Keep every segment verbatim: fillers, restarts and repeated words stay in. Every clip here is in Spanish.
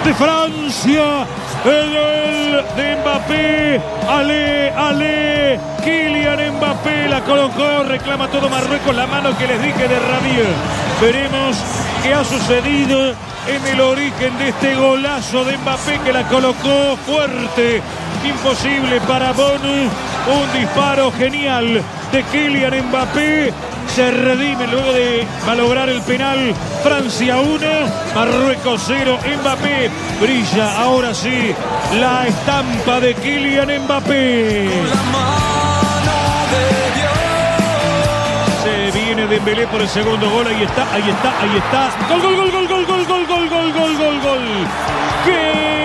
de Francia. El gol de Mbappé. Ale, ale. Kylian Mbappé la colocó. Reclama todo Marruecos. La mano que les dije de Rabiot. Veremos qué ha sucedido en el origen de este golazo de Mbappé, que la colocó fuerte. Imposible para Bonu. Un disparo genial de Kylian Mbappé. Se redime luego de malograr el penal. Francia uno, Marruecos cero. Mbappé brilla ahora sí la estampa de Kylian Mbappé. Se viene Dembélé por el segundo gol. Ahí está, ahí está, ahí está. Gol, gol, gol, gol, gol, gol, gol, gol, gol, gol, gol, gol. ¿Qué?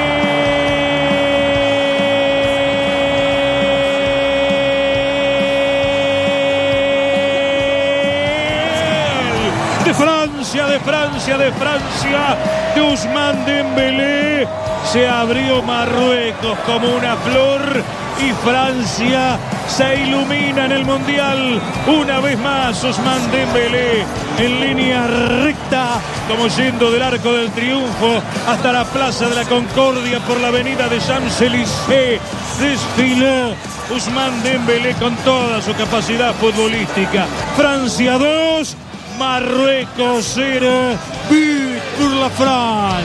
De Francia, de Francia, de Francia, de Ousmane Dembélé. Se abrió Marruecos como una flor y Francia se ilumina en el Mundial. Una vez más Ousmane Dembélé en línea recta, como yendo del Arco del Triunfo hasta la Plaza de la Concordia por la avenida de Champs-Élysées. Desfiló Ousmane Dembélé con toda su capacidad futbolística. Francia dos, Marruecos cero. Vive pour la France.